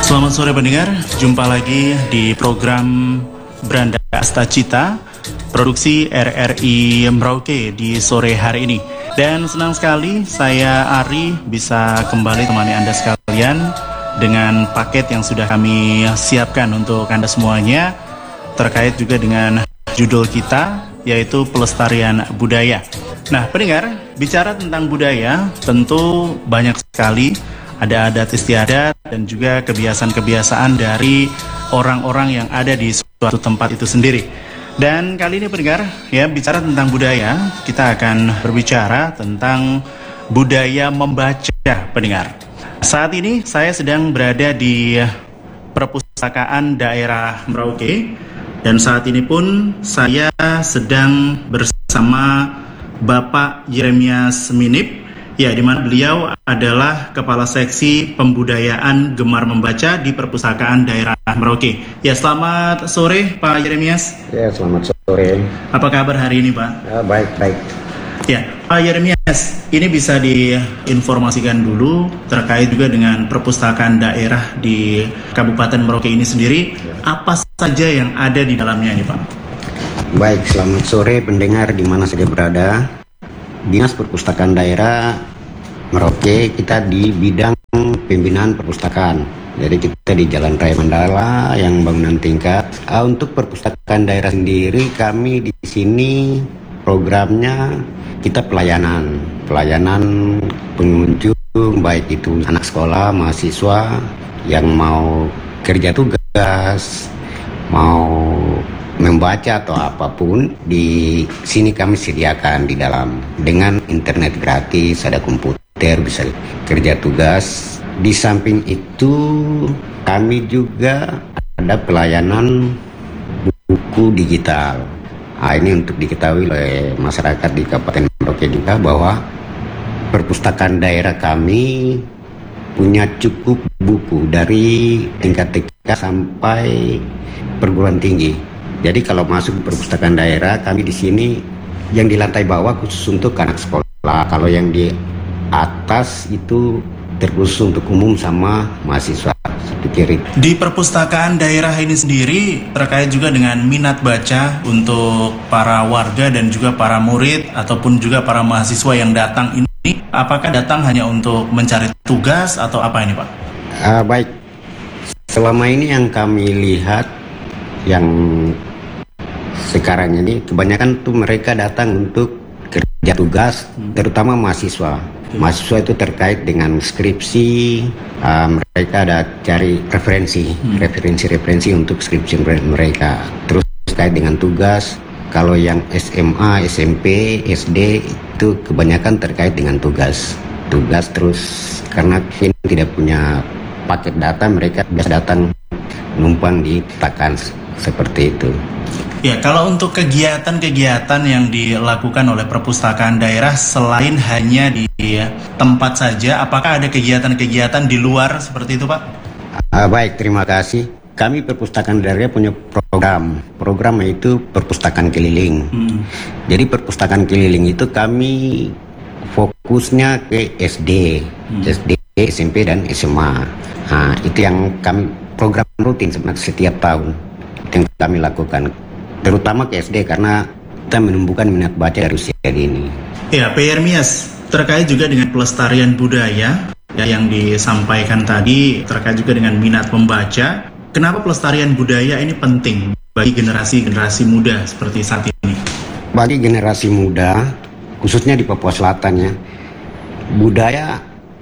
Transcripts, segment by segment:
Selamat sore pendengar, jumpa lagi di program Beranda Astacita, produksi RRI Merauke di sore hari ini. Dan senang sekali saya Ari bisa kembali temani Anda sekalian dengan paket yang sudah kami siapkan untuk Anda semuanya, terkait juga dengan judul kita, yaitu pelestarian budaya. Nah pendengar, bicara tentang budaya tentu banyak sekali, ada adat istiadat dan juga kebiasaan-kebiasaan dari orang-orang yang ada di suatu tempat itu sendiri. Dan kali ini pendengar, ya bicara tentang budaya, kita akan berbicara tentang budaya membaca pendengar. Saat ini saya sedang berada di Perpustakaan Daerah Merauke, dan saat ini pun saya sedang bersama Bapak Yeremias Minip, ya, di mana beliau adalah Kepala Seksi Pembudayaan Gemar Membaca di Perpustakaan Daerah Merauke. Ya, selamat sore Pak Yeremias. Ya, selamat sore. Apa kabar hari ini Pak? Ya, baik. Ya, Pak Yeremias, ini bisa diinformasikan dulu terkait juga dengan Perpustakaan Daerah di Kabupaten Merauke ini sendiri. Ya. Apa saja yang ada di dalamnya ini Pak? Baik, selamat sore pendengar di mana saja berada. Dinas Perpustakaan Daerah Merauke, kita di bidang pembinaan perpustakaan. Jadi kita di Jalan Raya Mandala yang bangunan tingkat. Untuk perpustakaan daerah sendiri, kami di sini programnya kita pelayanan pengunjung, baik itu anak sekolah, mahasiswa yang mau kerja tugas, mau membaca atau apapun, di sini kami sediakan di dalam dengan internet gratis, ada komputer, bisa kerja tugas. Di samping itu kami juga ada pelayanan buku digital. Ini untuk diketahui oleh masyarakat di Kabupaten Merauke juga bahwa perpustakaan daerah kami punya cukup buku dari tingkat TK sampai perguruan tinggi. Jadi kalau masuk ke perpustakaan daerah, kami di sini yang di lantai bawah khusus untuk anak sekolah. Kalau yang di atas itu terkhusus untuk umum sama mahasiswa. Di perpustakaan daerah ini sendiri terkait juga dengan minat baca untuk para warga dan juga para murid ataupun juga para mahasiswa yang datang ini, apakah datang hanya untuk mencari tugas atau apa ini Pak? Baik, selama ini yang kami lihat yang sekarang ini kebanyakan tuh mereka datang untuk kerja tugas, terutama mahasiswa. Mahasiswa itu terkait dengan skripsi, mereka ada cari referensi untuk skripsi mereka. Terus terkait dengan tugas, kalau yang SMA, SMP, SD itu kebanyakan terkait dengan tugas terus karena ini tidak punya paket data, mereka biasa datang numpang di perpustakaan seperti itu. Ya, kalau untuk kegiatan-kegiatan yang dilakukan oleh perpustakaan daerah selain hanya di tempat saja, apakah ada kegiatan-kegiatan di luar seperti itu Pak? Baik, terima kasih. Kami perpustakaan daerah punya program itu perpustakaan keliling. Jadi perpustakaan keliling itu kami fokusnya ke SD, SMP dan SMA. Itu yang kami program rutin setiap tahun yang kami lakukan, terutama ke SD karena kita menumbuhkan minat baca dari usia dini. Ya, Pak Yeremias, terkait juga dengan pelestarian budaya yang disampaikan tadi terkait juga dengan minat membaca, kenapa pelestarian budaya ini penting bagi generasi muda seperti saat ini? Bagi generasi muda, khususnya di Papua Selatan ya, budaya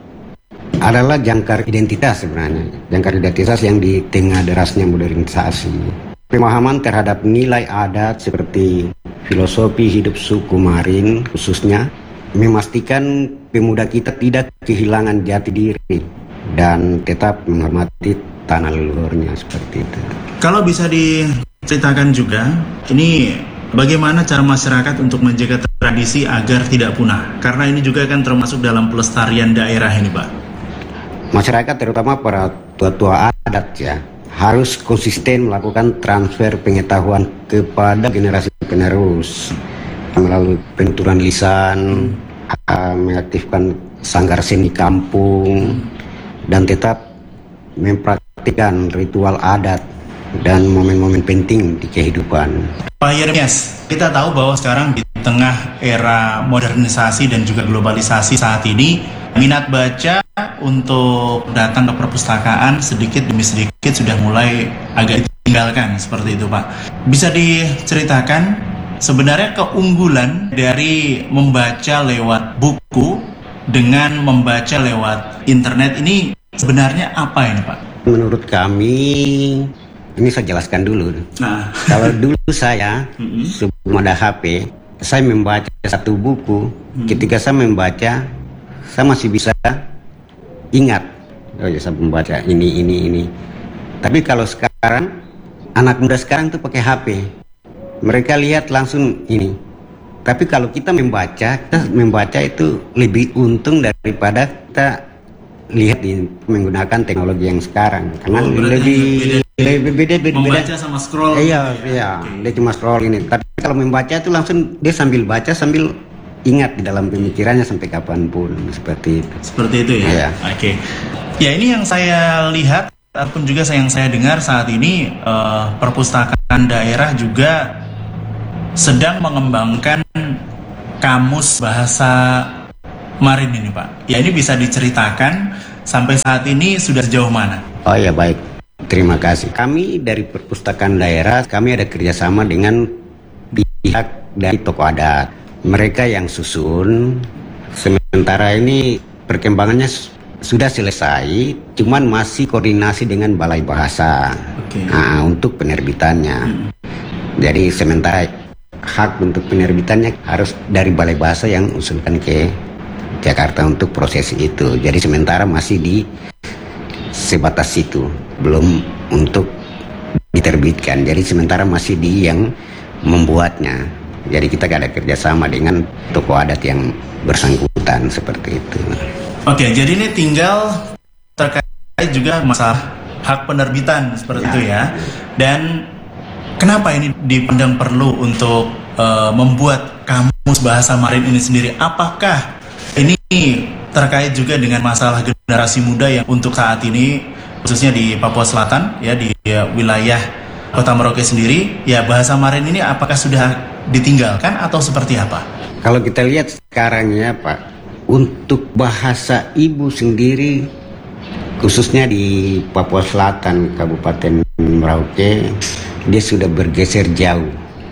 adalah jangkar identitas sebenarnya, jangkar identitas yang di tengah derasnya modernisasi. Pemahaman terhadap nilai adat seperti filosofi hidup suku Marin khususnya memastikan pemuda kita tidak kehilangan jati diri dan tetap menghormati tanah leluhurnya seperti itu. Kalau bisa diceritakan juga, ini bagaimana cara masyarakat untuk menjaga tradisi agar tidak punah? Karena ini juga kan termasuk dalam pelestarian daerah ini Pak. Masyarakat terutama para tua-tua adat ya, harus konsisten melakukan transfer pengetahuan kepada generasi penerus melalui penuturan lisan, mengaktifkan sanggar seni kampung, dan tetap mempraktikkan memperhatikan ritual adat dan momen-momen penting di kehidupan. Pak Yeremias, kita tahu bahwa sekarang di tengah era modernisasi dan juga globalisasi saat ini, minat baca untuk datang ke perpustakaan sedikit demi sedikit sudah mulai agak ditinggalkan, seperti itu Pak. Bisa diceritakan sebenarnya keunggulan dari membaca lewat buku dengan membaca lewat internet ini sebenarnya apa ini Pak? Menurut kami, ini saya jelaskan dulu. Nah, Kalau dulu saya sebelum ada HP, saya membaca satu buku. Ketika saya membaca, saya masih bisa ingat. Oh ya, saya membaca ini. Tapi kalau sekarang, anak muda sekarang tuh pakai HP. Mereka lihat langsung ini. Tapi kalau kita membaca itu lebih untung daripada kita lihat menggunakan teknologi yang sekarang. Karena lebih beda. Membaca sama scroll. Iya, dia cuma scroll ini. Tapi kalau membaca itu langsung dia sambil baca sambil ingat di dalam pemikirannya sampai kapanpun, seperti itu. Seperti itu ya. Iya. Oke. Ya, ini yang saya lihat ataupun juga yang saya dengar saat ini, perpustakaan daerah juga sedang mengembangkan kamus bahasa Marin ini Pak. Ya, ini bisa diceritakan sampai saat ini sudah sejauh mana? Oh ya, baik. Terima kasih. Kami dari perpustakaan daerah, kami ada kerjasama dengan pihak dari tokoh adat. Mereka yang susun. Sementara ini perkembangannya sudah selesai, cuman masih koordinasi dengan Balai Bahasa untuk penerbitannya. Jadi sementara hak untuk penerbitannya harus dari Balai Bahasa yang usulkan ke Jakarta untuk proses itu. Jadi sementara masih di sebatas itu, belum untuk diterbitkan. Jadi sementara masih di yang membuatnya. Jadi kita ada kerjasama dengan tokoh adat yang bersangkutan, seperti itu. Oke, jadi ini tinggal terkait juga masalah hak penerbitan seperti itu ya. Dan kenapa ini dipandang perlu untuk membuat kamus bahasa Marin ini sendiri? Apakah ini terkait juga dengan masalah generasi muda yang untuk saat ini khususnya di Papua Selatan ya, di wilayah Kota Merauke sendiri, ya bahasa Marin ini apakah sudah ditinggalkan atau seperti apa? Kalau kita lihat sekarang ya Pak, untuk bahasa ibu sendiri khususnya di Papua Selatan Kabupaten Merauke, dia sudah bergeser jauh.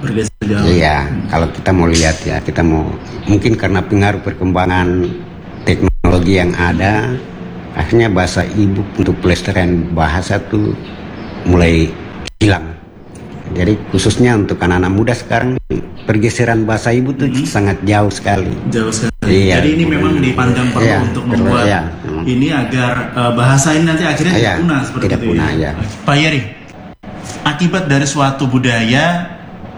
Iya, kalau kita mau lihat ya, kita mau mungkin karena pengaruh perkembangan teknologi yang ada, akhirnya bahasa ibu untuk pelestarian bahasa tuh mulai hilang. Jadi khususnya untuk anak-anak muda sekarang, pergeseran bahasa ibu tuh sangat jauh sekali. Jauh sekali. Iya. Jadi ini memang dipandang perlu untuk membuat ini agar bahasa ini nanti akhirnya tidak punah seperti tidak itu punah, ya. Pak Yeri, akibat dari suatu budaya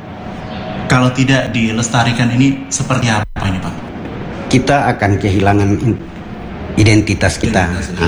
kalau tidak dilestarikan ini seperti apa ini Pak? Kita akan kehilangan identitas kita.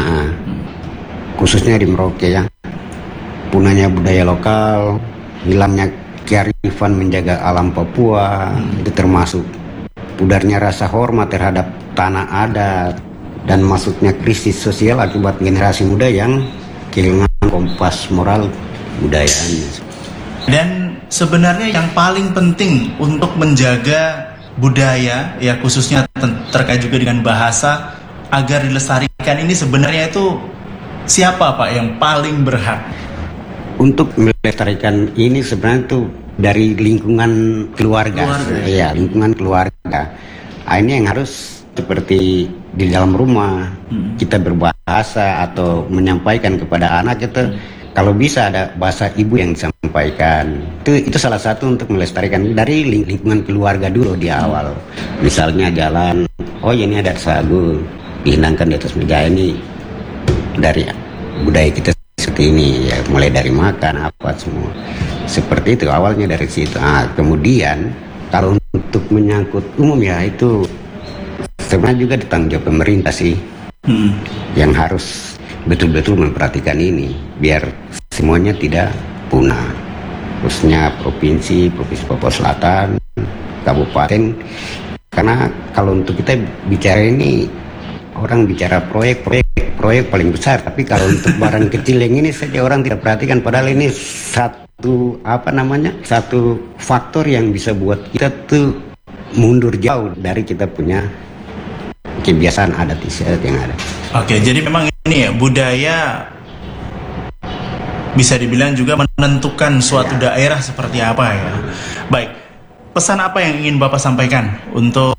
Khususnya di Merauke ya. Punahnya budaya lokal, hilangnya kearifan menjaga alam Papua, itu termasuk pudarnya rasa hormat terhadap tanah adat, dan masuknya krisis sosial akibat generasi muda yang kehilangan kompas moral budayanya. Dan sebenarnya yang paling penting untuk menjaga budaya ya, khususnya terkait juga dengan bahasa agar dilestarikan ini sebenarnya itu siapa Pak yang paling berhak? Untuk melestarikan ini sebenarnya itu dari lingkungan keluarga. Ya, lingkungan keluarga. Ini yang harus seperti di dalam rumah kita berbahasa atau menyampaikan kepada anak kita. Kalau bisa ada bahasa ibu yang disampaikan. Itu salah satu untuk melestarikan dari lingkungan keluarga dulu di awal. Misalnya jalan, oh ini ada sagu, dihidangkan di atas meja, ini dari budaya kita seperti ini ya, mulai dari makan apa semua. Seperti itu awalnya dari situ. Kemudian kalau untuk menyangkut umum ya, itu sebenarnya juga ditanggung jawab pemerintah sih. Yang harus betul-betul memperhatikan ini biar semuanya tidak punah, khususnya provinsi Papua Selatan, kabupaten. Karena kalau untuk kita bicara ini, orang bicara proyek proyek paling besar. Tapi kalau untuk barang kecil yang ini saja orang tidak perhatikan, padahal ini satu faktor yang bisa buat kita tuh mundur jauh dari kita punya kebiasaan adat istiadat yang ada. Oke, jadi memang ini ya, budaya bisa dibilang juga menentukan suatu daerah seperti apa ya. Baik, pesan apa yang ingin Bapak sampaikan untuk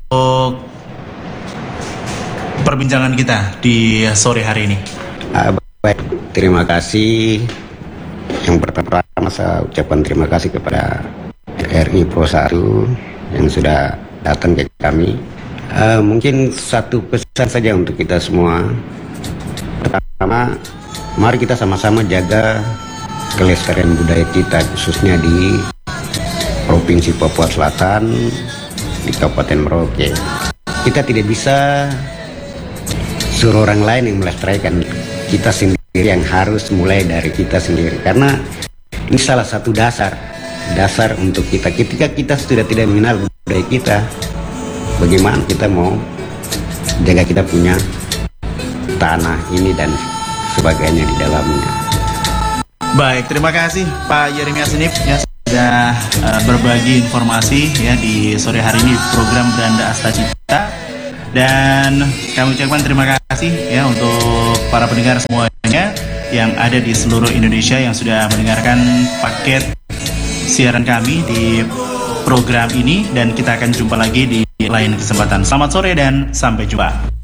perbincangan kita di sore hari ini? Baik, terima kasih. Yang pertama saya ucapkan terima kasih kepada RRI Pro 1 yang sudah datang ke kami. Mungkin satu pesan saja untuk kita semua. Pertama, mari kita sama-sama jaga kelestarian budaya kita, khususnya di Provinsi Papua Selatan, di Kabupaten Merauke. Kita tidak bisa suruh orang lain yang melestarikan, kita sendiri yang harus mulai dari kita sendiri, karena ini salah satu dasar untuk kita. Ketika kita sudah tidak mengenal budaya kita, bagaimana kita mau jaga kita punya tanah ini dan sebagainya di dalamnya. Baik, terima kasih Pak Yeremia Senip ya sudah berbagi informasi ya di sore hari ini program Beranda Astacita. Dan kami ucapkan terima kasih ya untuk para pendengar semuanya yang ada di seluruh Indonesia yang sudah mendengarkan paket siaran kami di program ini, dan kita akan jumpa lagi di lain kesempatan. Selamat sore dan sampai jumpa.